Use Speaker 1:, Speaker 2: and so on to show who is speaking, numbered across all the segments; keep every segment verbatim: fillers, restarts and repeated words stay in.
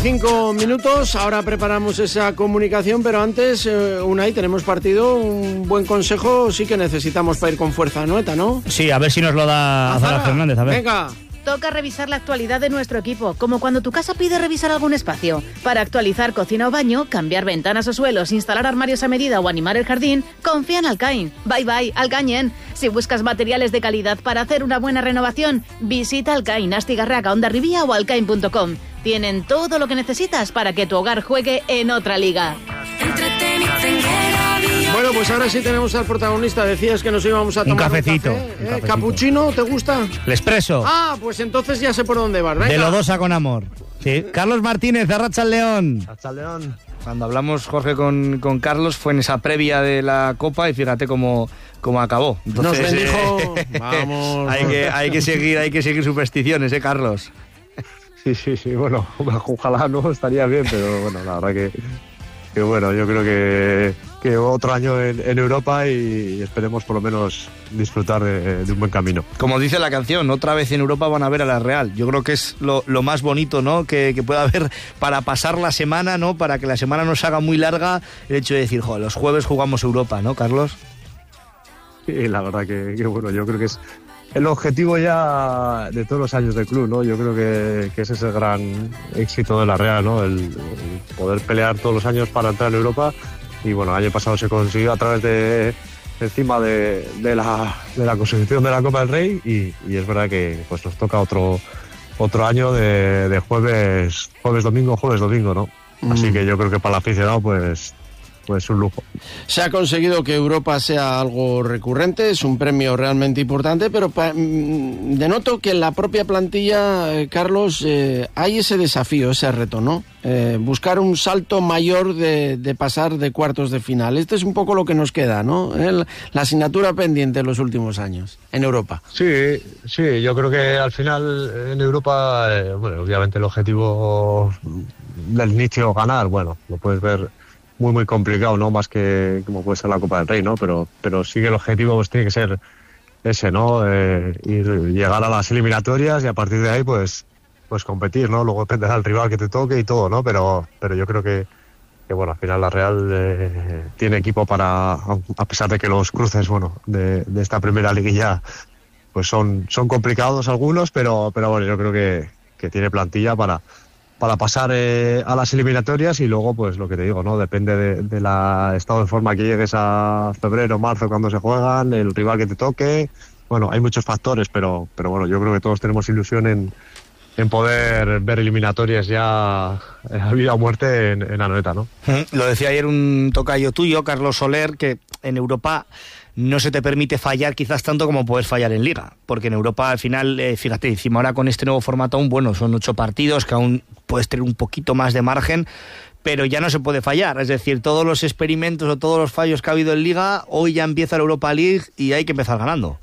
Speaker 1: Cinco minutos, ahora preparamos esa comunicación, pero antes, eh, Unai, tenemos partido, un buen consejo sí que necesitamos para ir con fuerza, ¿no, Eta, no?
Speaker 2: Sí, a ver si nos lo da Zara Fernández, a ver.
Speaker 1: Venga.
Speaker 3: Toca revisar la actualidad de nuestro equipo, como cuando tu casa pide revisar algún espacio. Para actualizar cocina o baño, cambiar ventanas o suelos, instalar armarios a medida o animar el jardín, confía en Alcain. Bye bye, Alcañen. Si buscas materiales de calidad para hacer una buena renovación, visita Alcain, Astigarraga, Hondarribía o alcain punto com. Tienen todo lo que necesitas para que tu hogar juegue en otra liga.
Speaker 1: Bueno, pues ahora sí tenemos al protagonista. Decías que nos íbamos a tomar
Speaker 2: un cafecito.
Speaker 1: Un café,
Speaker 2: un
Speaker 1: ¿eh?
Speaker 2: cafecito.
Speaker 1: ¿Capuchino te gusta?
Speaker 2: El expreso.
Speaker 1: Ah, pues entonces ya sé por dónde vas. Venga.
Speaker 2: De Lodosa con amor. Sí. Carlos Martínez, Arratsaldeon.
Speaker 4: Arratsaldeon. Cuando hablamos, Jorge, con, con Carlos, fue en esa previa de la Copa y fíjate cómo, cómo acabó. Entonces,
Speaker 1: nos bendijo.
Speaker 4: Eh,
Speaker 1: Vamos.
Speaker 4: Hay que, hay que seguir, hay que seguir supersticiones, ¿eh, Carlos?
Speaker 5: Sí, sí, sí. Bueno, ojalá no estaría bien, pero bueno, la verdad que, que bueno, yo creo que, que otro año en, en Europa y esperemos por lo menos disfrutar de, de un buen camino.
Speaker 4: Como dice la canción, otra vez en Europa van a ver a la Real. Yo creo que es lo, lo más bonito, ¿no? Que, que pueda haber para pasar la semana, ¿no? Para que la semana no se haga muy larga, el hecho de decir, joder, los jueves jugamos Europa, ¿no, Carlos?
Speaker 5: Sí, la verdad que, que bueno, yo creo que es el objetivo ya de todos los años del club, ¿no? Yo creo que, que ese es el gran éxito de la Real, ¿no? El, el poder pelear todos los años para entrar en Europa. Y bueno, el año pasado se consiguió a través de encima de, de, la, de la consecución de la Copa del Rey y, y es verdad que pues nos toca otro otro año de, de jueves jueves domingo jueves domingo, ¿no? Mm. Así que yo creo que para el aficionado pues pues un lujo.
Speaker 1: Se ha conseguido que Europa sea algo recurrente, es un premio realmente importante, pero pa, denoto que en la propia plantilla, eh, Carlos, eh, hay ese desafío, ese reto, ¿no? Eh, buscar un salto mayor de, de pasar de cuartos de final. Este es un poco lo que nos queda, ¿no? El, la asignatura pendiente en los últimos años, en Europa.
Speaker 5: Sí, sí, yo creo que al final en Europa, eh, bueno, obviamente el objetivo del inicio ganar, bueno, lo puedes ver muy muy complicado, ¿no? Más que como puede ser la Copa del Rey, ¿no? Pero pero sí que el objetivo pues tiene que ser ese, ¿no? Eh, ir, llegar a las eliminatorias y a partir de ahí pues pues competir, ¿no? Luego dependerá del rival que te toque y todo, ¿no? Pero pero yo creo que, que bueno, al final la Real eh, tiene equipo para, a pesar de que los cruces, bueno, de, de esta primera liguilla pues son son complicados algunos, pero pero bueno, yo creo que, que tiene plantilla para para pasar eh, a las eliminatorias y luego, pues lo que te digo, ¿no? Depende de, de la estado de forma que llegues a febrero, marzo, cuando se juegan, el rival que te toque. Bueno, hay muchos factores, pero pero bueno, yo creo que todos tenemos ilusión en, en poder ver eliminatorias ya a vida o muerte en, en Anoeta, ¿no?
Speaker 4: Lo decía ayer un tocayo tuyo, Carlos Soler, que en Europa no se te permite fallar quizás tanto como puedes fallar en Liga, porque en Europa al final, eh, fíjate, encima ahora con este nuevo formato aún, bueno, son ocho partidos que aún puedes tener un poquito más de margen, pero ya no se puede fallar, es decir, todos los experimentos o todos los fallos que ha habido en Liga, hoy ya empieza la Europa League y hay que empezar ganando.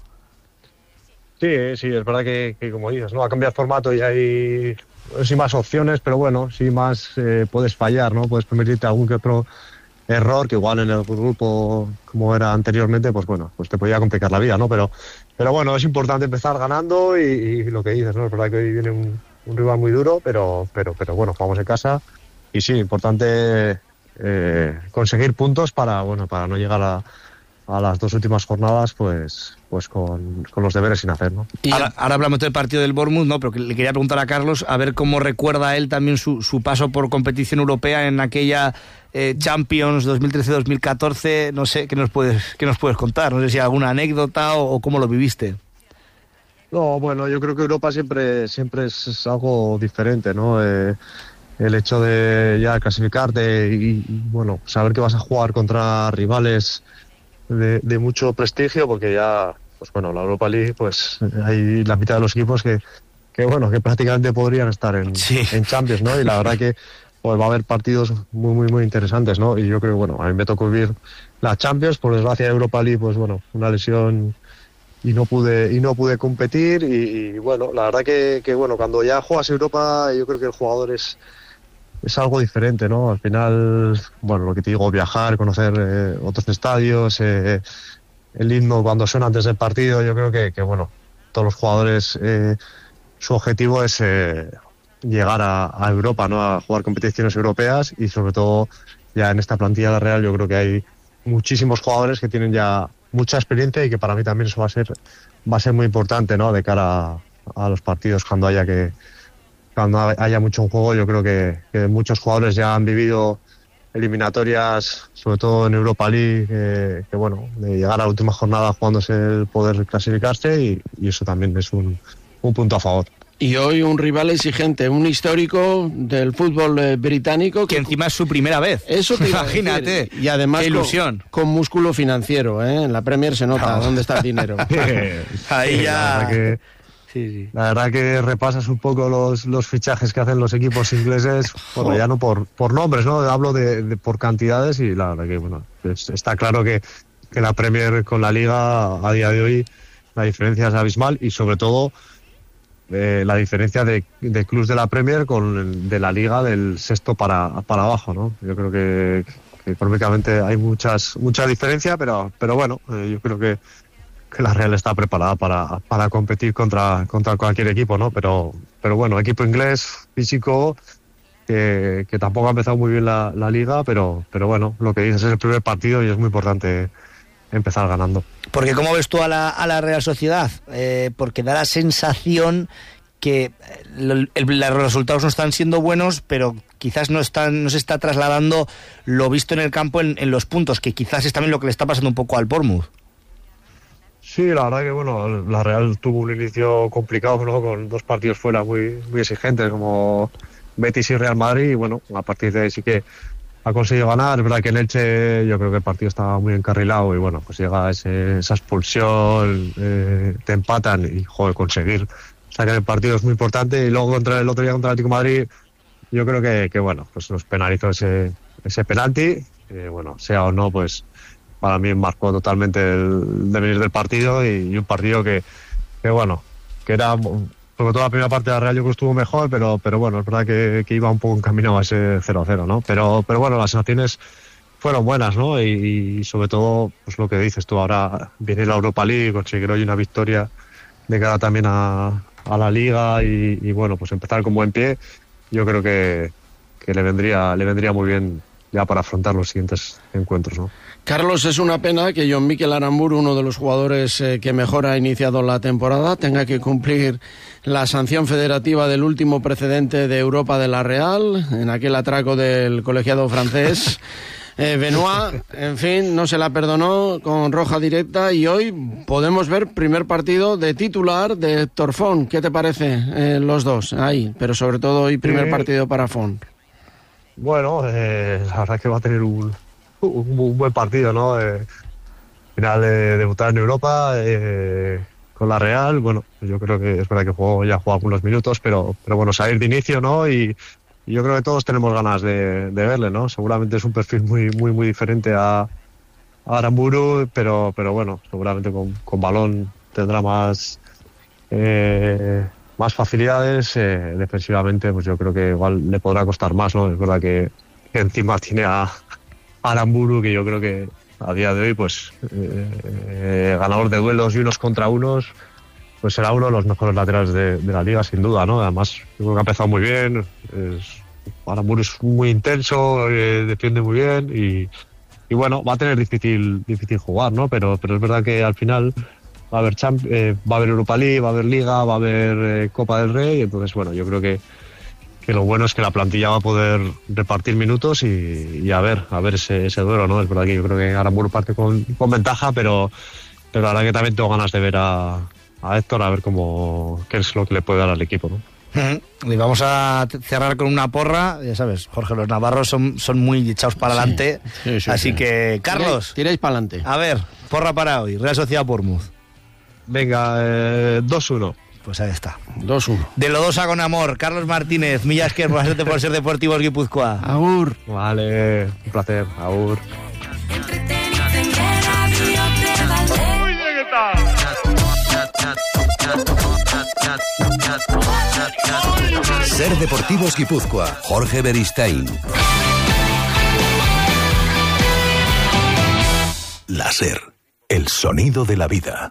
Speaker 5: Sí, sí, es verdad que, que como dices, ¿no? Ha cambiado el formato y hay sí más opciones, pero bueno, sí más eh, puedes fallar, ¿no? Puedes permitirte algún que otro error que igual en el grupo como era anteriormente, pues bueno, pues te podía complicar la vida, ¿no? Pero pero bueno, es importante empezar ganando y, y lo que dices, ¿no? Es verdad que hoy viene un, un rival muy duro, pero pero pero bueno, jugamos en casa y sí, importante eh, conseguir puntos para bueno para no llegar a, a las dos últimas jornadas pues pues con, con los deberes sin hacer, ¿no?
Speaker 4: Ahora, ahora hablamos del partido del Bournemouth, ¿no? Pero que le quería preguntar a Carlos a ver cómo recuerda él también su, su paso por competición europea en aquella eh, Champions dos mil trece dos mil catorce, no sé, ¿qué nos puedes qué nos puedes contar? No sé si alguna anécdota o, o cómo lo viviste.
Speaker 5: No, bueno, yo creo que Europa siempre siempre es algo diferente, ¿no? Eh, el hecho de ya clasificarte y, y bueno, saber que vas a jugar contra rivales De, de mucho prestigio, porque ya, pues bueno, la Europa League, pues hay la mitad de los equipos que, que bueno, que prácticamente podrían estar en,
Speaker 4: sí.
Speaker 5: en Champions, ¿no? Y la verdad que pues va a haber partidos muy, muy, muy interesantes, ¿no? Y yo creo que, bueno, a mí me tocó vivir la Champions, por desgracia de Europa League, pues bueno, una lesión y no pude y no pude competir y, y bueno, la verdad que, que, bueno, cuando ya juegas Europa, yo creo que el jugador es es algo diferente, ¿no? Al final, bueno, lo que te digo, viajar, conocer eh, otros estadios, eh, el himno cuando suena antes del partido, yo creo que, que bueno, todos los jugadores, eh, su objetivo es, eh, llegar a, a Europa, ¿no? A jugar competiciones europeas y sobre todo ya en esta plantilla de Real yo creo que hay muchísimos jugadores que tienen ya mucha experiencia y que para mí también eso va a ser va a ser muy importante, ¿no? De cara a, a los partidos cuando haya que cuando haya mucho en juego. Yo creo que, que muchos jugadores ya han vivido eliminatorias, sobre todo en Europa League, eh, que bueno, de llegar a la última jornada jugándose el poder clasificarse y, y eso también es un, un punto a favor.
Speaker 1: Y hoy un rival exigente, un histórico del fútbol eh, británico.
Speaker 4: Que, que encima es su primera vez.
Speaker 1: Eso te
Speaker 4: imagínate.
Speaker 1: Decir. Y además
Speaker 4: qué ilusión.
Speaker 1: Con, con músculo financiero, ¿eh? En la Premier se nota no. dónde está el dinero.
Speaker 4: Ahí ya...
Speaker 5: La verdad, que, sí, sí. la verdad que repasas un poco los, los fichajes que hacen los equipos ingleses, bueno, ya no por, por nombres, ¿no? Hablo de, de por cantidades y la verdad que, bueno, es, está claro que, que la Premier con la Liga a día de hoy la diferencia es abismal y sobre todo... Eh, la diferencia de, de clubs de la Premier con el, de la Liga del sexto para, para abajo, ¿no? Yo creo que, que económicamente hay muchas mucha diferencia, pero pero bueno, eh, yo creo que, que la Real está preparada para, para competir contra, contra cualquier equipo, ¿no? Pero pero bueno, equipo inglés, físico, que, que tampoco ha empezado muy bien la, la Liga, pero pero bueno, lo que dices es el primer partido y es muy importante empezar ganando.
Speaker 4: Porque ¿cómo ves tú a la, a la Real Sociedad? Eh, porque da la sensación que el, el, los resultados no están siendo buenos, pero quizás no están no se está trasladando lo visto en el campo en, en los puntos, que quizás es también lo que le está pasando un poco al Bournemouth.
Speaker 5: Sí, la verdad que bueno, la Real tuvo un inicio complicado, ¿no? Con dos partidos fuera muy, muy exigentes como Betis y Real Madrid, y bueno, a partir de ahí sí que ha conseguido ganar. Es verdad que en Elche yo creo que el partido estaba muy encarrilado y bueno, pues llega ese, esa expulsión, eh, te empatan y joder, conseguir sacar el partido es muy importante. Y luego contra el otro día contra el Atlético de Madrid yo creo que, que bueno, pues nos penalizó ese, ese penalti, eh, bueno, sea o no, pues para mí marcó totalmente el devenir del partido y, y un partido que, que bueno, que era... Sobre todo la primera parte de la Real yo creo que estuvo mejor, pero pero bueno, es verdad que, que iba un poco encaminado a ese cero a cero, ¿no? Pero pero bueno, las sensaciones fueron buenas, ¿no? Y, y sobre todo, pues lo que dices tú, ahora viene la Europa League, conseguir hoy una victoria de cara también a, a la Liga y, y bueno, pues empezar con buen pie, yo creo que, que le vendría le vendría muy bien ya para afrontar los siguientes encuentros, ¿no?
Speaker 1: Carlos, es una pena que John Mikel Aramburu, uno de los jugadores eh, que mejor ha iniciado la temporada, tenga que cumplir la sanción federativa del último precedente de Europa de la Real, en aquel atraco del colegiado francés. Eh, Benoit, en fin, no se la perdonó con roja directa y hoy podemos ver primer partido de titular de Héctor Font. ¿Qué te parece eh, los dos ahí? Pero sobre todo hoy primer sí. partido para Font.
Speaker 5: Bueno, eh, la verdad es que va a tener un... Un, un buen partido, ¿no? Eh, final de debutar en Europa eh, con la Real. Bueno, yo creo que es verdad que jugó, ya jugó algunos minutos, pero pero bueno, salir de inicio, ¿no? Y, y yo creo que todos tenemos ganas de, de verle, ¿no? Seguramente es un perfil muy muy muy diferente a, a Aramburu, pero pero bueno, seguramente con, con balón tendrá más eh, más facilidades. Eh, defensivamente, pues yo creo que igual le podrá costar más, ¿no? Es verdad que, que encima tiene a Aramburu, que yo creo que a día de hoy, pues eh, eh, ganador de duelos y unos contra unos, pues será uno de los mejores laterales de, de la liga, sin duda, ¿no? Además, yo creo que ha empezado muy bien, es, Aramburu es muy intenso, eh, defiende muy bien y, y bueno, va a tener difícil difícil jugar, ¿no? Pero, pero es verdad que al final va a haber Champ- eh, va a haber Europa League, va a haber Liga, va a haber eh, Copa del Rey, entonces bueno, yo creo que que lo bueno es que la plantilla va a poder repartir minutos y, y a ver a ver ese, ese duelo, ¿no? Es verdad que yo creo que Aramburu parte con, con ventaja, pero, pero la verdad que también tengo ganas de ver a, a Héctor, a ver cómo qué es lo que le puede dar al equipo, ¿no?
Speaker 4: Y vamos a cerrar con una porra, ya sabes, Jorge, los navarros son, son muy echados para adelante, sí, sí, sí, así sí. que, Carlos,
Speaker 1: tiráis para adelante.
Speaker 4: A ver, porra para hoy, Real Sociedad Bournemouth.
Speaker 5: Venga, eh, dos uno.
Speaker 4: Pues ahí está.
Speaker 1: dos uno.
Speaker 4: De Lodosa con amor. Carlos Martínez, Millas que por ser, por ser Deportivos Guipúzcoa.
Speaker 1: Agur.
Speaker 5: Vale, un placer. Agur.
Speaker 6: Ser Deportivos Guipúzcoa. Jorge Beristain. La Ser. El sonido de la vida.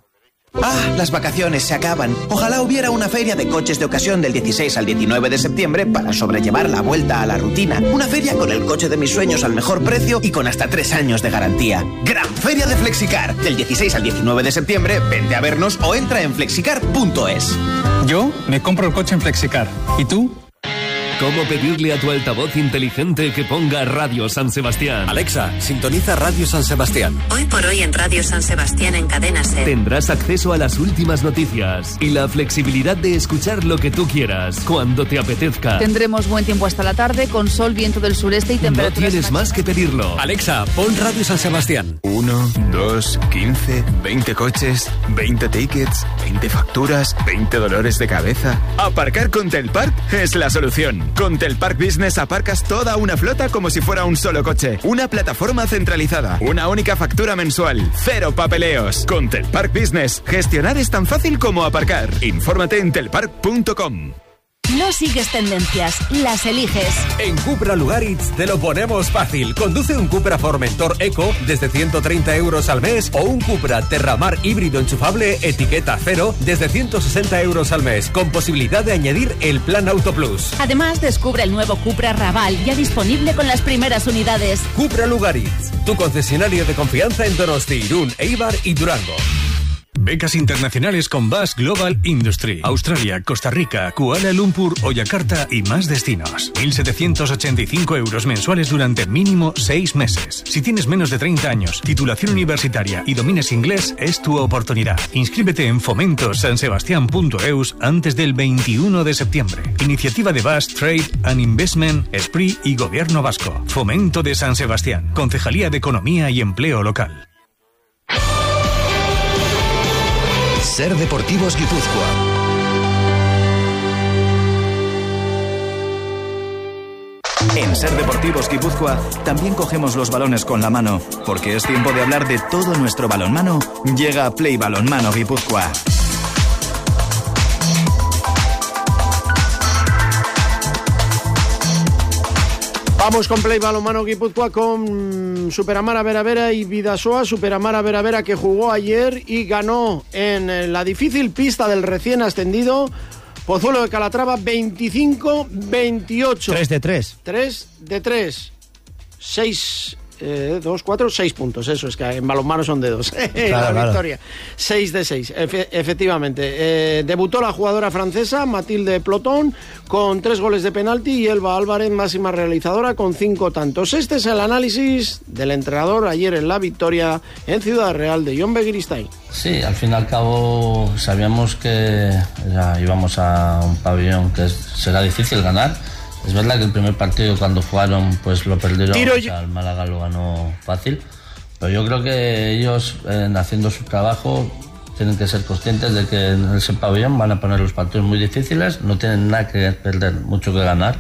Speaker 7: Ah, las vacaciones se acaban. Ojalá hubiera una feria de coches de ocasión del dieciséis al diecinueve de septiembre para sobrellevar la vuelta a la rutina. Una feria con el coche de mis sueños al mejor precio y con hasta tres años de garantía. Gran Feria de Flexicar. Del dieciséis al diecinueve de septiembre, vente a vernos o entra en flexicar punto es.
Speaker 8: Yo me compro el coche en Flexicar. ¿Y tú?
Speaker 9: ¿Cómo pedirle a tu altavoz inteligente que ponga Radio San Sebastián?
Speaker 6: Alexa, sintoniza Radio San Sebastián.
Speaker 10: Hoy por hoy en Radio San Sebastián en Cadena SER.
Speaker 9: Tendrás acceso a las últimas noticias y la flexibilidad de escuchar lo que tú quieras, cuando te apetezca.
Speaker 11: Tendremos buen tiempo hasta la tarde, con sol, viento del sureste y temperaturas...
Speaker 9: No tienes más que pedirlo.
Speaker 6: Alexa, pon Radio San Sebastián.
Speaker 12: Uno, dos, quince, veinte coches, veinte tickets, veinte facturas, veinte dolores de cabeza. Aparcar con Telpark es la solución. Con Telpark Business aparcas toda una flota como si fuera un solo coche. Una plataforma centralizada, una única factura mensual, cero papeleos. Con Telpark Business, gestionar es tan fácil como aparcar. Infórmate en telpark punto com.
Speaker 13: No sigues tendencias, las eliges.
Speaker 14: En Cupra Lugaritz te lo ponemos fácil. Conduce un Cupra Formentor Eco desde ciento treinta euros al mes o un Cupra Terramar híbrido enchufable etiqueta cero desde ciento sesenta euros al mes, con posibilidad de añadir el plan Auto Plus.
Speaker 13: Además, descubre el nuevo Cupra Raval, ya disponible con las primeras unidades.
Speaker 14: Cupra Lugaritz, tu concesionario de confianza en Donosti, Irún, Eibar y Durango.
Speaker 15: Becas internacionales con Basque Global Industry. Australia, Costa Rica, Kuala Lumpur o Yakarta y más destinos. mil setecientos ochenta y cinco euros mensuales durante mínimo seis meses. Si tienes menos de treinta años, titulación universitaria y domines inglés, es tu oportunidad. Inscríbete en fomento san sebastián punto eus antes del veintiuno de septiembre. Iniciativa de Basque Trade and Investment, Esprit y Gobierno Vasco. Fomento de San Sebastián. Concejalía de Economía y Empleo Local.
Speaker 6: Ser Deportivos Guipúzcoa.
Speaker 16: En Ser Deportivos Guipúzcoa también cogemos los balones con la mano, porque es tiempo de hablar de todo nuestro balonmano. Llega Play Balonmano Guipúzcoa.
Speaker 1: Vamos con Play Balonmano Guipúzcoa con Superamara Vera Vera y Bidasoa. Superamara Vera Vera, que jugó ayer y ganó en la difícil pista del recién ascendido Pozuelo de Calatrava veinticinco veintiocho.
Speaker 2: tres de tres.
Speaker 1: tres de tres. seis... Eh, dos, cuatro, seis puntos, eso es que en balonmano son de dos. Claro, la
Speaker 2: claro.
Speaker 1: victoria. seis de seis, efe, efectivamente. Eh, debutó la jugadora francesa Mathilde Plotón con tres goles de penalti y Elba Álvarez, máxima realizadora, con cinco tantos. Este es el análisis del entrenador ayer en la victoria en Ciudad Real de Jon Begiristain.
Speaker 17: Sí, al fin y al cabo sabíamos que ya íbamos a un pabellón que es, será difícil ganar. Es verdad que el primer partido cuando jugaron pues lo perdieron, Tiro o sea, el Málaga lo ganó fácil, pero yo creo que ellos eh, haciendo su trabajo tienen que ser conscientes de que en ese pabellón van a poner los partidos muy difíciles, no tienen nada que perder, mucho que ganar,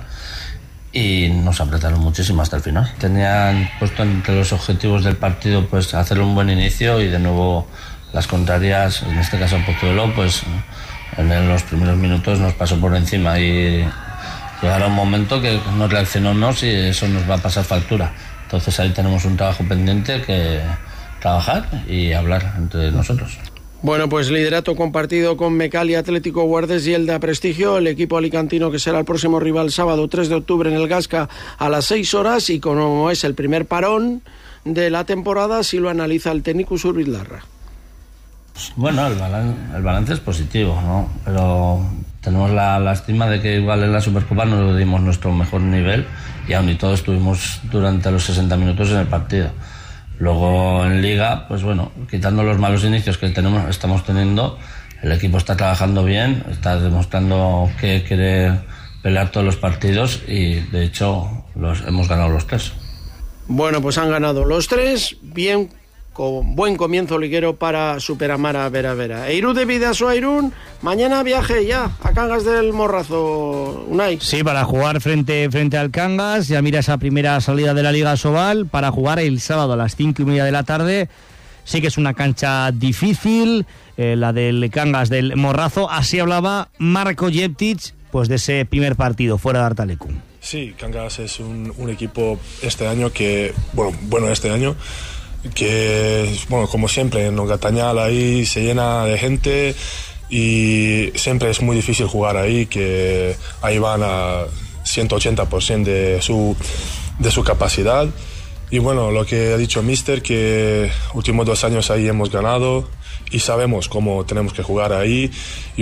Speaker 17: y nos apretaron muchísimo hasta el final. Tenían puesto entre los objetivos del partido pues hacer un buen inicio y de nuevo las contrarias, en este caso Pozuelo, pues en los primeros minutos nos pasó por encima y llegará un momento que no reaccionamos y eso nos va a pasar factura. Entonces ahí tenemos un trabajo pendiente que trabajar y hablar entre nosotros.
Speaker 1: Bueno, pues liderato compartido con Mecal y Atlético Guardés y el de Prestigio, el equipo alicantino que será el próximo rival sábado tres de octubre en el Gasca a las seis horas, y como es el primer parón de la temporada, si lo analiza el técnico Zurbildarra.
Speaker 17: Bueno, el balance, el balance es positivo, ¿no? Pero tenemos la lástima de que igual en la Supercopa no lo dimos nuestro mejor nivel y aún y todo estuvimos durante los sesenta minutos en el partido. Luego en Liga, pues bueno, quitando los malos inicios que tenemos, estamos teniendo, el equipo está trabajando bien, está demostrando que quiere pelear todos los partidos y de hecho los hemos ganado los tres.
Speaker 1: Bueno, pues han ganado los tres, bien, con buen comienzo liguero para Superamara Vera Vera. Eirún de Bidasoa Irún, mañana viaje ya a Cangas del Morrazo, Unai.
Speaker 2: Sí, para jugar frente, frente al Cangas, ya mira esa primera salida de la Liga Sobal, para jugar el sábado a las cinco y media de la tarde. Sí que es una cancha difícil, eh, la del Cangas del Morrazo. Así hablaba Marko Jeptic, pues de ese primer partido fuera de Artalecum.
Speaker 18: Sí, Cangas es un, un equipo este año que, bueno, bueno este año, que, bueno, como siempre, en Gatañal ahí se llena de gente y siempre es muy difícil jugar ahí, que ahí van a ciento ochenta por ciento de su, de su capacidad. Y bueno, lo que ha dicho Mister, que últimos dos años ahí hemos ganado y sabemos cómo tenemos que jugar ahí.